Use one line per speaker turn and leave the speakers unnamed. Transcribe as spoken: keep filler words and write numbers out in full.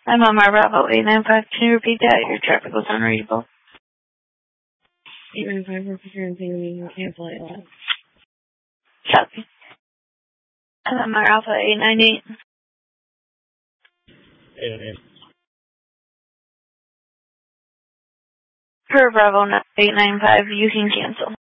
I'm on my Bravo eight nine five. Can you repeat that? Your traffic was unreadable.
eight nine five, we're preparing thing, you can cancel it. Last.
Copy. I'm on my Alpha eight nine eight.
eight nine eight.
Per Bravo eight nine five, you can cancel.